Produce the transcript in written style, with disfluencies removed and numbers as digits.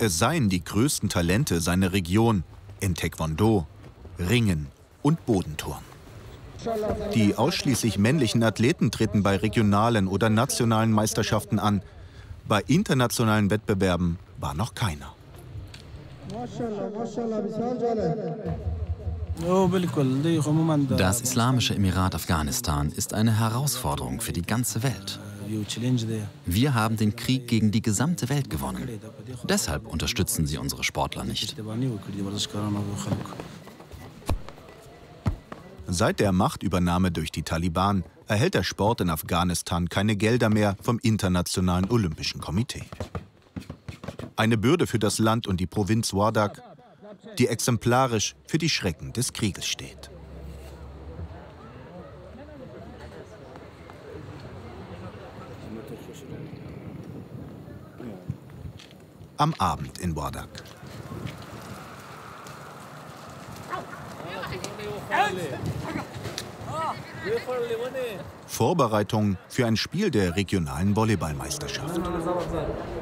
Es seien die größten Talente seiner Region in Taekwondo, Ringen und Bodenturnen. Die ausschließlich männlichen Athleten treten bei regionalen oder nationalen Meisterschaften an. Bei internationalen Wettbewerben war noch keiner. Das Islamische Emirat Afghanistan ist eine Herausforderung für die ganze Welt. Wir haben den Krieg gegen die gesamte Welt gewonnen. Deshalb unterstützen sie unsere Sportler nicht. Seit der Machtübernahme durch die Taliban erhält der Sport in Afghanistan keine Gelder mehr vom Internationalen Olympischen Komitee. Eine Bürde für das Land und die Provinz Wardak, die exemplarisch für die Schrecken des Krieges steht. Am Abend in Wardak. Vorbereitung für ein Spiel der regionalen Volleyballmeisterschaft.